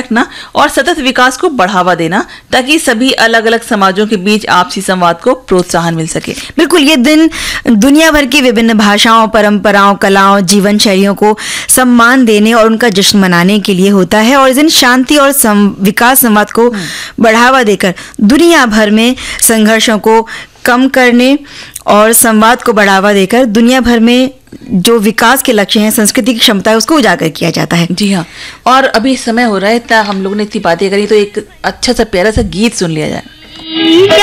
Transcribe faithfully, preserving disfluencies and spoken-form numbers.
रखना और सतत विकास को बढ़ावा देना, ताकि सभी अलग अलग समाजों के बीच आपसी संवाद को प्रोत्साहन मिल सके। बिल्कुल, ये दिन दुनिया भर की विभिन्न भाषाओं, परंपराओं, कलाओं, जीवन शैलियों को सम्मान देने और उनका जश्न मनाने के लिए होता है। और इस दिन शांति और सम, विकास संवाद को बढ़ावा देकर दुनिया भर में संघर्षों को कम करने और संवाद को बढ़ावा देकर दुनिया भर में जो विकास के लक्ष्य हैं, संस्कृति की क्षमता है, उसको उजागर किया जाता है। जी हाँ, और अभी समय हो रहा है, हम लोगों ने इतनी बातें करी, तो एक अच्छा सा प्यारा सा गीत सुन लिया जाए।